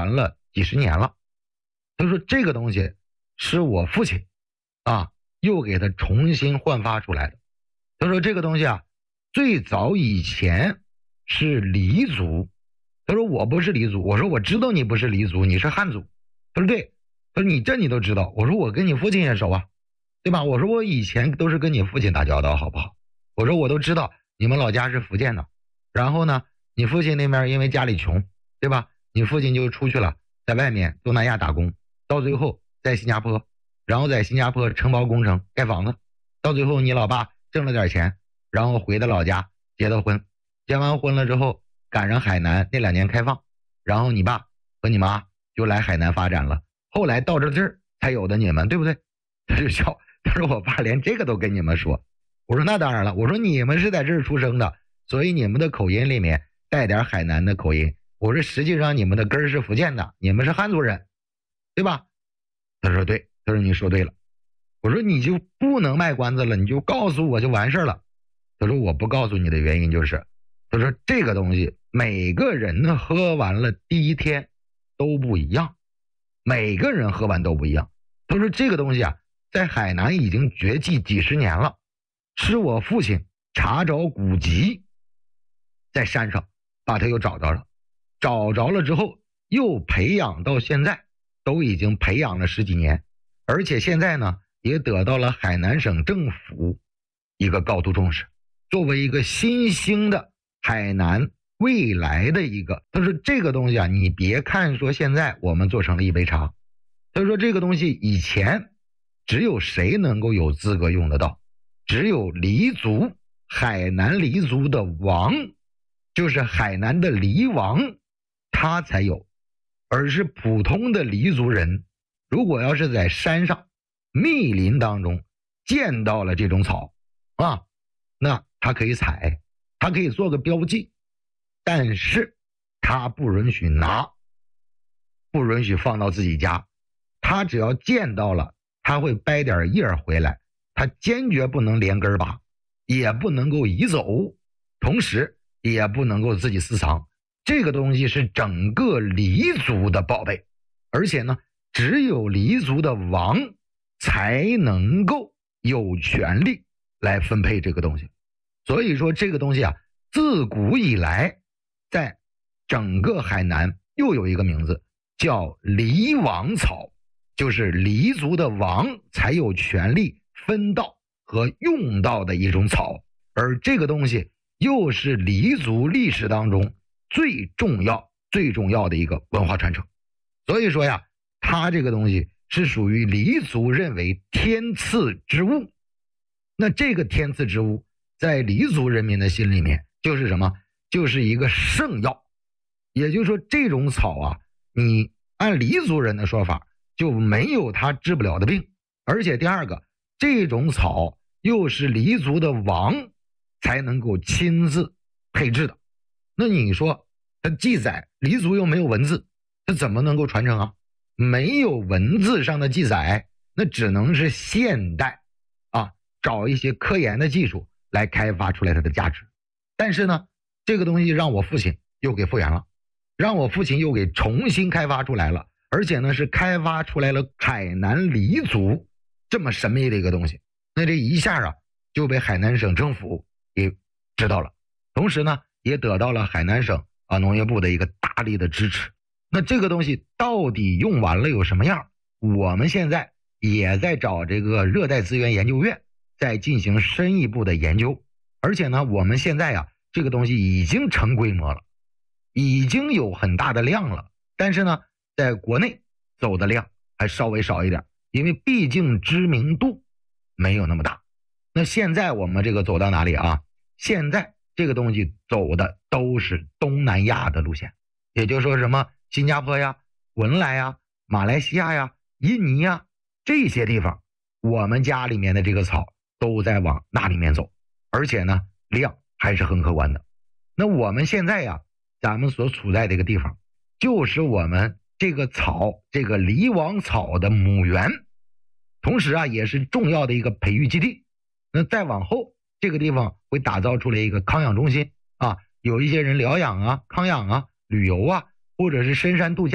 完了几十年了。他说这个东西是我父亲又给他重新焕发出来的。他说这个东西最早以前是黎族。他说我不是黎族。我说我知道你不是黎族，你是汉族。他说对。他说你都知道。我说我跟你父亲也熟啊，对吧？我说我以前都是跟你父亲打交道，好不好？我说我都知道你们老家是福建的，然后呢你父亲那边因为家里穷，对吧？你父亲就出去了，在外面东南亚打工，到最后在新加坡，然后在新加坡承包工程盖房子，到最后你老爸挣了点钱，然后回到老家结的婚，结完婚了之后赶上海南那2年开放，然后你爸和你妈就来海南发展了，后来到这儿才有的你们，对不对？他就笑，他说我爸连这个都跟你们说。我说那当然了，我说你们是在这儿出生的，所以你们的口音里面带点海南的口音。我说实际上你们的根是福建的，你们是汉族人，对吧？他说对。他说你说对了。我说你就不能卖关子了，你就告诉我就完事了。他说我不告诉你的原因就是，他说这个东西每个人喝完了第一天都不一样，每个人喝完都不一样。他说这个东西在海南已经绝迹几十年了，是我父亲查找古籍，在山上把他又找着了，找着了之后又培养到现在，都已经培养了10几年，而且现在呢也得到了海南省政府一个高度重视，作为一个新兴的海南未来的一个。他说这个东西你别看说现在我们做成了一杯茶，他说这个东西以前只有谁能够有资格用得到，只有黎族，海南黎族的王，就是海南的黎王，他才有。而是普通的黎族人，如果要是在山上密林当中见到了这种草那他可以采，他可以做个标记，但是他不允许拿，不允许放到自己家。他只要见到了，他会掰点叶回来，他坚决不能连根拔，也不能够移走，同时也不能够自己私藏。这个东西是整个黎族的宝贝，而且呢只有黎族的王才能够有权利来分配这个东西。所以说这个东西自古以来在整个海南又有一个名字叫黎王草，就是黎族的王才有权利分到和用到的一种草，而这个东西又是黎族历史当中最重要的一个文化传承。所以说它这个东西是属于黎族认为天赐之物。那这个天赐之物在黎族人民的心里面就是什么？就是一个圣药。也就是说这种草你按黎族人的说法就没有它治不了的病。而且第二个，这种草又是黎族的王才能够亲自配置的。那你说它记载，黎族又没有文字，它怎么能够传承没有文字上的记载，那只能是现代找一些科研的技术来开发出来它的价值。但是呢这个东西让我父亲又给复原了，让我父亲又给重新开发出来了，而且呢是开发出来了海南黎族这么神秘的一个东西。那这一下就被海南省政府给知道了，同时呢也得到了海南省农业部的一个大力的支持。那这个东西到底用完了有什么样？我们现在也在找这个热带资源研究院在进行深一步的研究。而且呢我们现在这个东西已经成规模了，已经有很大的量了，但是呢在国内走的量还稍微少一点，因为毕竟知名度没有那么大。那现在我们这个走到哪里现在这个东西走的都是东南亚的路线，也就是说什么新加坡文莱马来西亚印尼这些地方，我们家里面的这个草都在往那里面走，而且呢量还是很可观的。那我们现在咱们所处在这个地方就是我们这个草，这个黎王草的母源，同时也是重要的一个培育基地。那再往后这个地方会打造出来一个康养中心有一些人疗养康养旅游或者是深山度假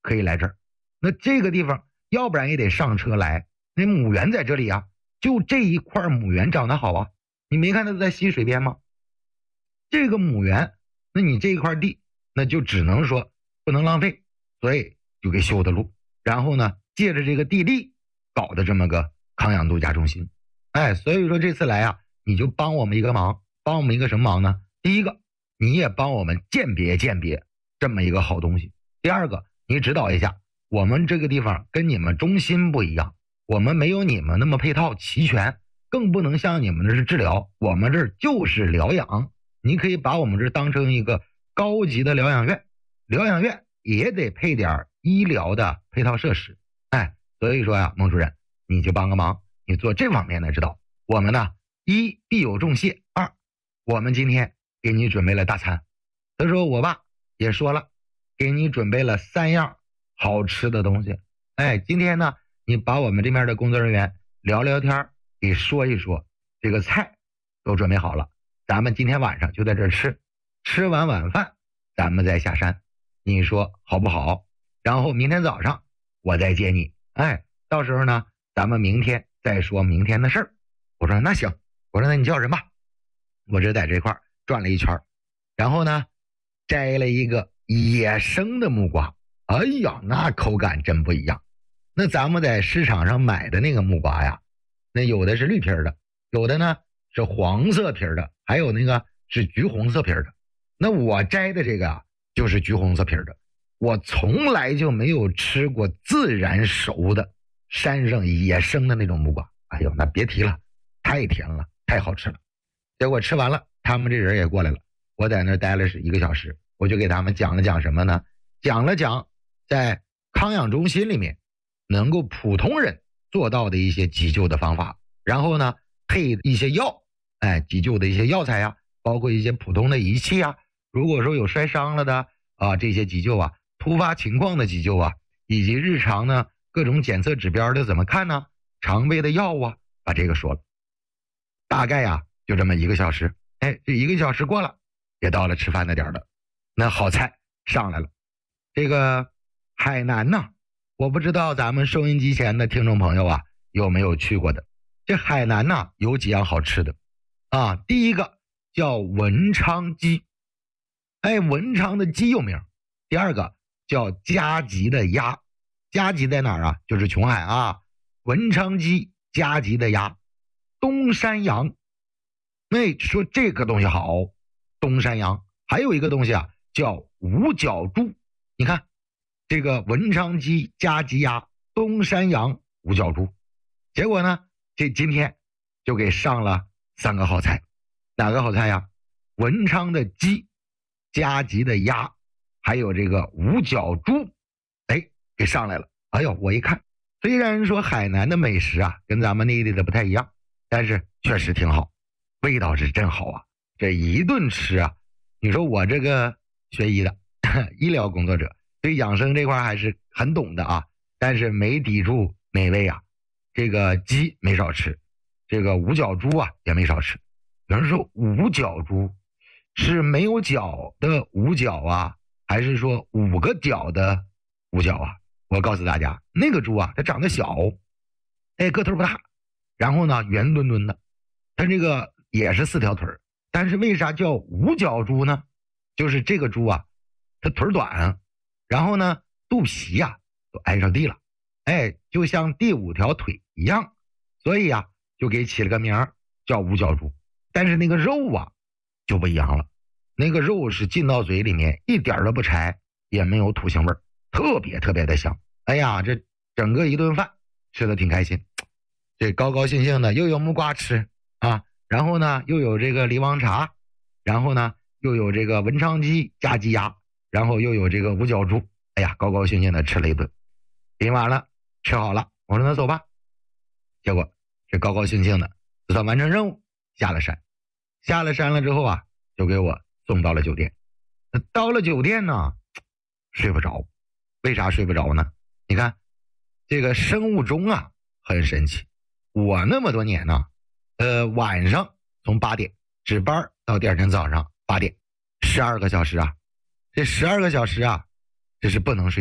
可以来这儿。那这个地方要不然也得上车来，那母园在这里啊，就这一块母园长得好啊，你没看它在溪水边吗？这个母园，那你这一块地，那就只能说不能浪费，所以就给修的路，然后呢，借着这个地利搞的这么个康养度假中心。所以说这次来啊，你就帮我们一个忙，帮我们一个什么忙呢？第一个，你也帮我们鉴别这么一个好东西。第二个，你指导一下，我们这个地方跟你们中心不一样，我们没有你们那么配套齐全，更不能像你们这是治疗，我们这儿就是疗养。你可以把我们这当成一个高级的疗养院，疗养院也得配点医疗的配套设施。所以说呀，孟主任，你就帮个忙，你做这方面的指导。我们呢，一必有重谢，二我们今天给你准备了大餐。他说我爸也说了，给你准备了3样好吃的东西。今天呢，你把我们这边的工作人员聊聊天，给说一说，这个菜都准备好了，咱们今天晚上就在这儿吃，吃完晚饭咱们再下山，你说好不好？然后明天早上我再接你，到时候呢，咱们明天再说明天的事儿。我说那行，我说那你叫人吧。我这在这块转了一圈，然后呢，摘了一个野生的木瓜。哎呀，那口感真不一样。那咱们在市场上买的那个木瓜呀，那有的是绿皮的，有的呢是黄色皮的，还有那个是橘红色皮的。那我摘的这个啊，就是橘红色皮的。我从来就没有吃过自然熟的山上野生的那种木瓜。哎呦，那别提了，太甜了，太好吃了。结果吃完了，他们这人也过来了，我在那待了是1个小时，我就给他们讲了讲什么呢？讲了讲在康养中心里面能够普通人做到的一些急救的方法，然后呢配一些药，急救的一些药材呀，包括一些普通的仪器啊，如果说有摔伤了的啊，这些急救啊，突发情况的急救啊，以及日常呢各种检测指标的怎么看呢？常备的药啊，把这个说了。大概呀就这么1个小时，这1个小时过了，也到了吃饭的点了。那好菜上来了，这个海南呢，我不知道咱们收音机前的听众朋友啊有没有去过的。这海南呢有几样好吃的啊，第一个叫文昌鸡，文昌的鸡有名。第二个叫加急的鸭，加急在哪儿啊？就是琼海啊。文昌鸡，加急的鸭，东山羊。说这个东西好，东山羊。还有一个东西啊，叫五角猪。你看这个文昌鸡、加急鸭、东山羊、五角猪。结果呢，这今天就给上了3个好菜。哪个好菜呀？文昌的鸡、加急的鸭，还有这个五角猪，给上来了。哎呦，我一看，虽然说海南的美食啊跟咱们内地的不太一样，但是确实挺好，味道是真好啊。这一顿吃啊，你说我这个学医的医疗工作者，对养生这块还是很懂的啊，但是没抵住美味啊。这个鸡没少吃，这个五角猪啊也没少吃。有人说五角猪是没有角的五角啊，还是说5个角的五角啊？我告诉大家，那个猪啊它长得小，个头不大，然后呢圆墩墩的，它这个也是4条腿，但是为啥叫五角猪呢？就是这个猪啊它腿短，然后呢肚皮啊都挨着地了，就像第5条腿一样，所以啊就给起了个名叫五角猪。但是那个肉啊就不一样了，那个肉是进到嘴里面一点都不柴，也没有土腥味，特别特别的香。哎呀，这整个一顿饭吃的挺开心，这高高兴兴的，又有木瓜吃啊，然后呢又有这个梨王茶，然后呢又有这个文昌鸡加鸡鸭，然后又有这个五角猪。哎呀，高高兴兴的吃了一顿。临完了吃好了，我说那走吧。结果这高高兴兴的就算完成任务，下了山。下了山了之后啊，就给我送到了酒店。到了酒店呢，睡不着。为啥睡不着呢？你看这个生物钟啊很神奇。我那么多年呢，晚上从8点值班到第2天早上8点，12个小时啊。这12个小时啊，这是不能睡觉的。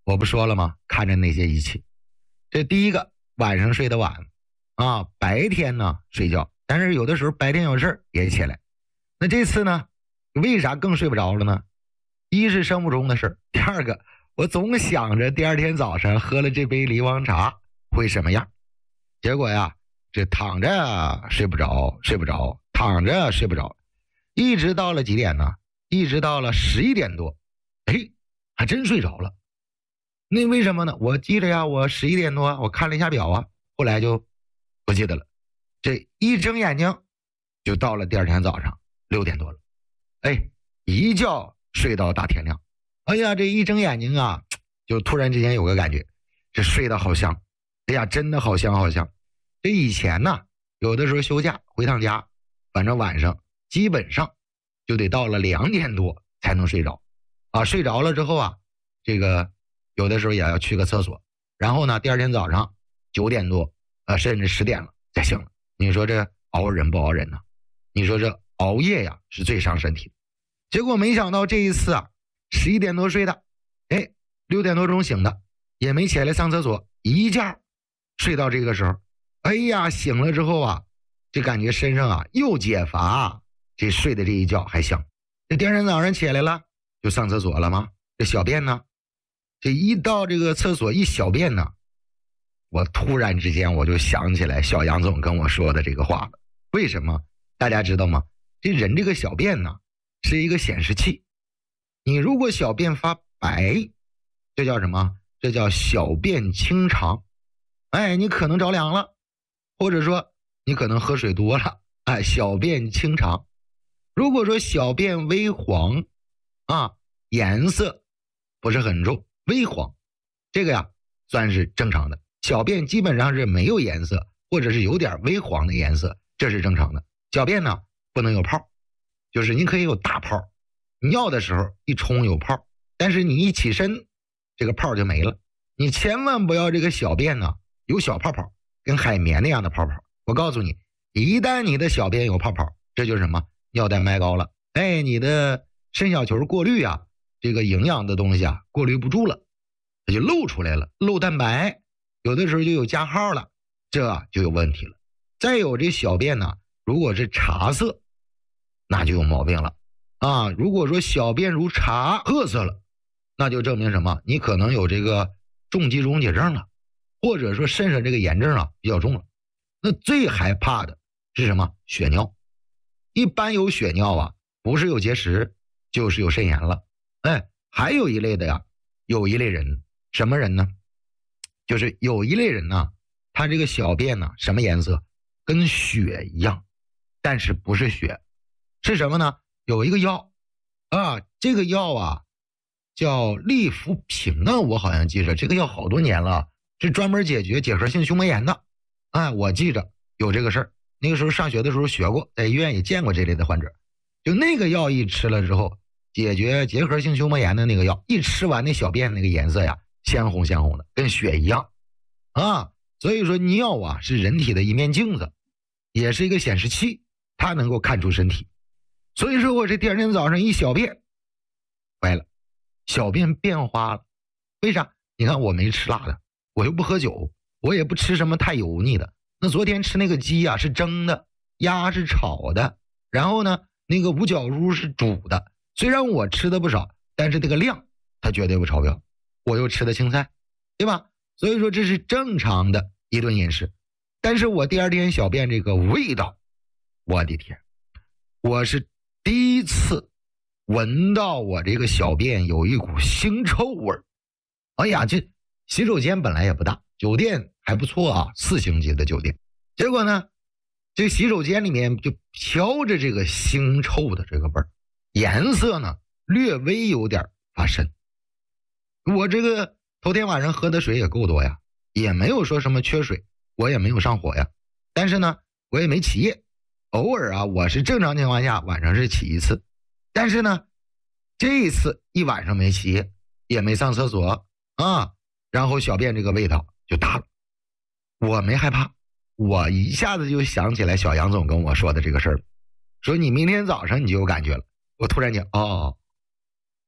我不说了吗？看着那些仪器，这第一个晚上睡得晚啊，白天呢睡觉，但是有的时候白天有事也起来。那这次呢，为啥更睡不着了呢？一是生物钟的事，第二个我总想着第二天早上喝了这杯梨王茶会什么样。结果呀，这躺着睡不着，躺着睡不着，一直到了几点呢？一直到了11点多，哎，还真睡着了。那为什么呢？我记得呀，我11点多我看了一下表啊，后来就不记得了。这一睁眼睛就到了第二天早上6点多了，哎，一觉睡到大天亮。哎呀，这一睁眼睛啊，就突然之间有个感觉，这睡得好香。哎呀，真的好香好香。这以前呢，有的时候休假回趟家，反正晚上基本上就得到了2点多才能睡着啊。睡着了之后啊，这个有的时候也要去个厕所，然后呢，第二天早上9点多甚至10点了才醒了。你说这熬人不熬人呢？你说这熬夜呀是最伤身体的。结果没想到这一次啊，11点多睡的，哎，6点多钟醒的，也没起来上厕所，一觉睡到这个时候，哎呀，醒了之后啊，这感觉身上啊又解乏，这睡的这一觉还香。这第二天早上起来了，就上厕所了吗？这小便呢？这一到这个厕所一小便呢，我突然之间我就想起来小杨总跟我说的这个话了。为什么？大家知道吗？这人这个小便呢是一个显示器，你如果小便发白，这叫什么？这叫小便清长。哎，你可能着凉了，或者说你可能喝水多了，哎，小便清长。如果说小便微黄啊，颜色不是很重，微黄，这个呀算是正常的。小便基本上是没有颜色，或者是有点微黄的颜色，这是正常的。小便呢不能有泡，就是你可以有大泡，尿的时候一冲有泡，但是你一起身这个泡就没了。你千万不要这个小便呢有小泡泡，跟海绵那样的泡泡。我告诉你，一旦你的小便有泡泡，这就是什么？尿袋麦高了。哎，你的肾小球过滤啊，这个营养的东西啊过滤不住了，它就漏出来了，漏蛋白，有的时候就有加号了，这就有问题了。再有这小便呢，如果是茶色，那就有毛病了啊。如果说小便如茶褐色了，那就证明什么？你可能有这个重肌溶解症了，或者说肾上这个炎症啊比较重了。那最害怕的是什么？血尿。一般有血尿啊，不是有结石就是有肾炎了。哎，还有一类的呀，有一类人，什么人呢？就是有一类人呢，他这个小便呢什么颜色？跟血一样，但是不是血，是什么呢？有一个药啊，这个药啊叫利福平啊，我好像记着这个药好多年了，是专门解决结核性胸膜炎的。哎，我记着有这个事儿，那个时候上学的时候学过，在医院也见过这类的患者。就那个药一吃了之后，解决结核性胸膜炎的那个药，一吃完那小便那个颜色呀，鲜红鲜红的，跟血一样啊。所以说尿啊是人体的一面镜子，也是一个显示器，它能够看出身体。所以说我这第二天早上一小便，坏了，小便变化了。为啥？你看我没吃辣的，我又不喝酒，我也不吃什么太油腻的。那昨天吃那个鸡啊是蒸的，鸭是炒的，然后呢那个五角猪是煮的。虽然我吃的不少，但是这个量它绝对不超标。我又吃的青菜，对吧？所以说这是正常的一顿饮食。但是我第二天小便这个味道，我的天，我是第一次闻到我这个小便有一股腥臭味儿。哎呀，这洗手间本来也不大，酒店还不错啊，4星级的酒店。结果呢，这洗手间里面就飘着这个腥臭的这个味儿，颜色呢略微有点发深。我这个头天晚上喝的水也够多呀，也没有说什么缺水，我也没有上火呀。但是呢，我也没起夜，偶尔啊，我是正常情况下晚上是起一次，但是呢，这一次一晚上没起夜，也没上厕所啊，然后小便这个味道就大了。我没害怕，我一下子就想起来小杨总跟我说的这个事儿，说你明天早上你就有感觉了。我突然间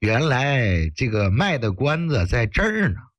原来这个卖的关子在这儿呢。